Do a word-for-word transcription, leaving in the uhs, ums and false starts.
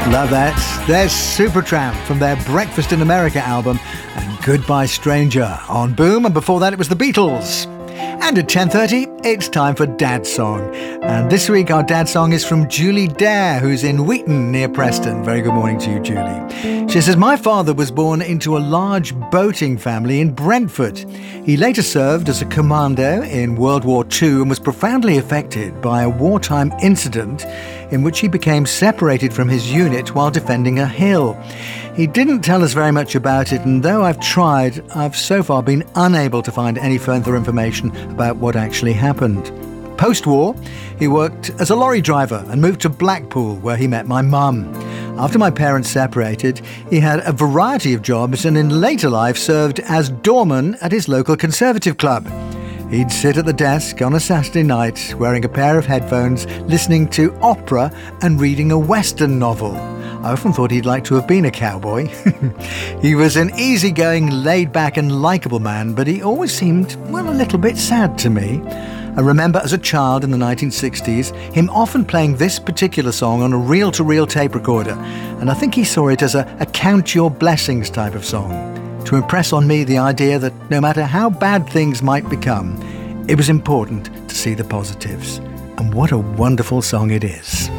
Love that. There's Supertramp from their Breakfast in America album and Goodbye Stranger on Boom, and before that it was the Beatles. And at ten thirty, it's time for Dad's Song. And this week our Dad's Song is from Julie Dare, who's in Wheaton near Preston. Very good morning to you, Julie. She says, my father was born into a large boating family in Brentford. He later served as a commando in World War Two and was profoundly affected by a wartime incident in which he became separated from his unit while defending a hill. He didn't tell us very much about it, and though I've tried, I've so far been unable to find any further information about what actually happened. Post-war, he worked as a lorry driver and moved to Blackpool, where he met my mum. After my parents separated, he had a variety of jobs and in later life served as doorman at his local Conservative club. He'd sit at the desk on a Saturday night, wearing a pair of headphones, listening to opera and reading a Western novel. I often thought he'd like to have been a cowboy. He was an easygoing, laid-back and likeable man, but he always seemed, well, a little bit sad to me. I remember as a child in the nineteen sixties, him often playing this particular song on a reel-to-reel tape recorder, and I think he saw it as a, a count your blessings type of song, to impress on me the idea that no matter how bad things might become, it was important to see the positives. And what a wonderful song it is.